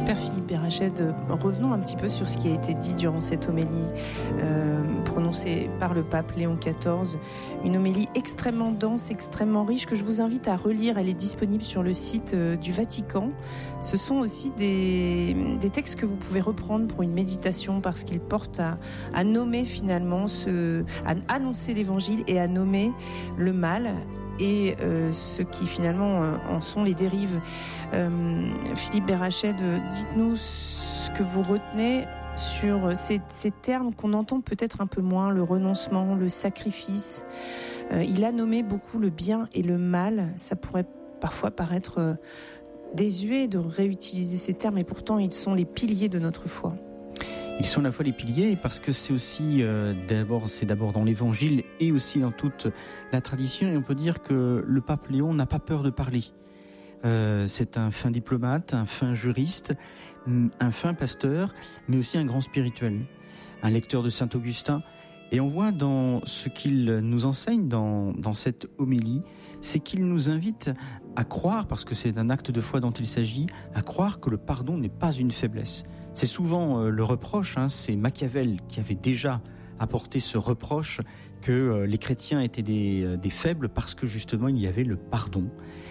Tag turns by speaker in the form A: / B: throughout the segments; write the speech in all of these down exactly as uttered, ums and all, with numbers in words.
A: Père Philippe Berached, revenons un petit peu sur ce qui a été dit durant cette homélie euh, prononcée par le pape Léon quatorze. Une homélie extrêmement dense, extrêmement riche, que je vous invite à relire. Elle est disponible sur le site euh, du Vatican. Ce sont aussi des, des textes que vous pouvez reprendre pour une méditation, parce qu'ils portent à, à nommer finalement, ce, à annoncer l'évangile et à nommer le mal et euh, ce qui finalement euh, en sont les dérives. Euh, Philippe Berached, dites-nous ce que vous retenez sur ces, ces termes qu'on entend peut-être un peu moins, le renoncement, le sacrifice. Euh, il a nommé beaucoup le bien et le mal. Ça pourrait parfois paraître euh, désuet de réutiliser ces termes, et pourtant ils sont les piliers de notre foi.
B: Ils sont à la fois les piliers, parce que c'est aussi euh, d'abord, c'est d'abord dans l'Évangile et aussi dans toute la tradition. Et on peut dire que le pape Léon n'a pas peur de parler. Euh, c'est un fin diplomate, un fin juriste, un fin pasteur, mais aussi un grand spirituel, un lecteur de Saint Augustin. Et on voit dans ce qu'il nous enseigne dans, dans cette homélie, c'est qu'il nous invite à croire, parce que c'est un acte de foi dont il s'agit, à croire que le pardon n'est pas une faiblesse. C'est souvent euh, le reproche, hein, c'est Machiavel qui avait déjà apporté ce reproche que euh, les chrétiens étaient des, euh, des faibles parce que justement il y avait le pardon.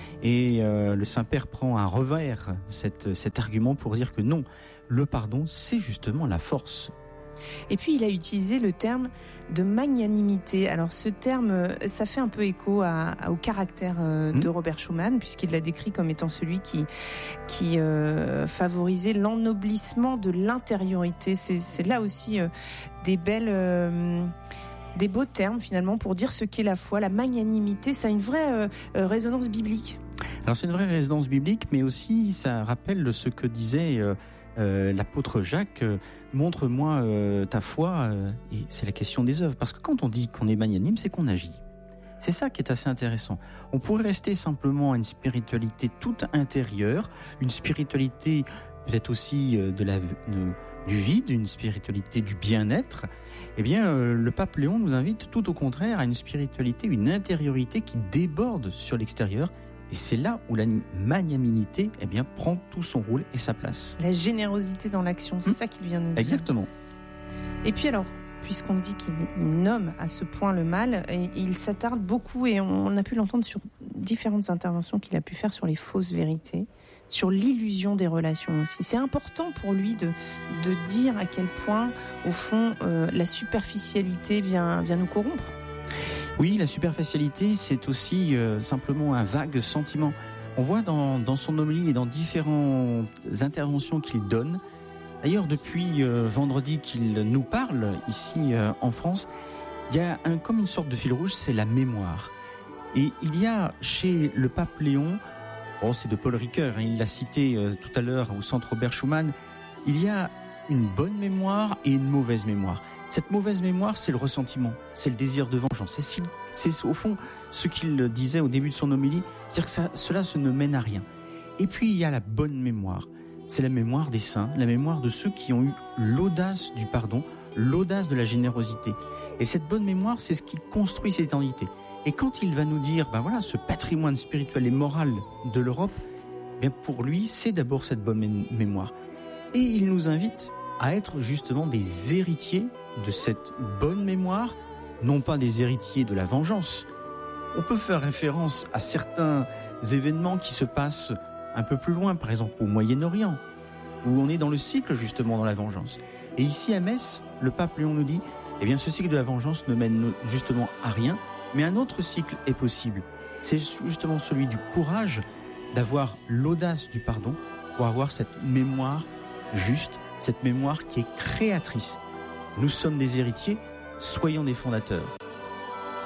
B: Et euh, le Saint-Père prend à revers cette, cet argument pour dire que non, le pardon c'est justement la force.
A: Et puis il a utilisé le terme de magnanimité. Alors ce terme, ça fait un peu écho à, à, au caractère euh, de Robert Schuman, puisqu'il l'a décrit comme étant celui qui, qui euh, favorisait l'ennoblissement de l'intériorité. C'est, c'est là aussi euh, des belles... Euh, des beaux termes finalement pour dire ce qu'est la foi. La magnanimité, ça a une vraie euh, euh, résonance biblique.
B: Alors c'est une vraie résonance biblique, mais aussi ça rappelle ce que disait... Euh, Euh, l'apôtre Jacques, euh, montre-moi euh, ta foi, euh, et c'est la question des œuvres, parce que quand on dit qu'on est magnanime, c'est qu'on agit. C'est ça qui est assez intéressant. On pourrait rester simplement à une spiritualité toute intérieure, une spiritualité peut-être aussi euh, de la, de, du vide, une spiritualité du bien-être. Eh bien, euh, le pape Léon nous invite tout au contraire à une spiritualité, une intériorité qui déborde sur l'extérieur. Et c'est là où la magnanimité eh bien, prend tout son rôle et sa place.
A: La générosité dans l'action, c'est mmh. ça qu'il vient de nous dire.
B: Exactement.
A: Et puis alors, puisqu'on dit qu'il nomme à ce point le mal, et il s'attarde beaucoup, et on a pu l'entendre sur différentes interventions qu'il a pu faire sur les fausses vérités, sur l'illusion des relations aussi. C'est important pour lui de, de dire à quel point, au fond, euh, la superficialité vient, vient nous corrompre.
B: Oui, la superficialité, c'est aussi euh, simplement un vague sentiment. On voit dans, dans son homélie et dans différentes interventions qu'il donne, d'ailleurs depuis euh, vendredi qu'il nous parle ici euh, en France, il y a un, comme une sorte de fil rouge, c'est la mémoire. Et il y a chez le pape Léon, bon, c'est de Paul Ricoeur, hein, il l'a cité euh, tout à l'heure au centre Robert Schuman, il y a une bonne mémoire et une mauvaise mémoire. Cette mauvaise mémoire, c'est le ressentiment, c'est le désir de vengeance. C'est, c'est au fond ce qu'il disait au début de son homélie, c'est-à-dire que ça, cela se ne mène à rien. Et puis il y a la bonne mémoire, c'est la mémoire des saints, la mémoire de ceux qui ont eu l'audace du pardon, l'audace de la générosité. Et cette bonne mémoire, c'est ce qui construit cette éternité. Et quand il va nous dire, ben voilà, ce patrimoine spirituel et moral de l'Europe, bien pour lui, c'est d'abord cette bonne mémoire. Et il nous invite à être justement des héritiers de cette bonne mémoire, non pas des héritiers de la vengeance. On peut faire référence à certains événements qui se passent un peu plus loin, par exemple au Moyen-Orient, où on est dans le cycle justement dans la vengeance. Et ici à Metz, le pape Léon nous dit, eh bien ce cycle de la vengeance ne mène justement à rien, mais un autre cycle est possible. C'est justement celui du courage, d'avoir l'audace du pardon, pour avoir cette mémoire juste, cette mémoire qui est créatrice. Nous sommes des héritiers, soyons des fondateurs.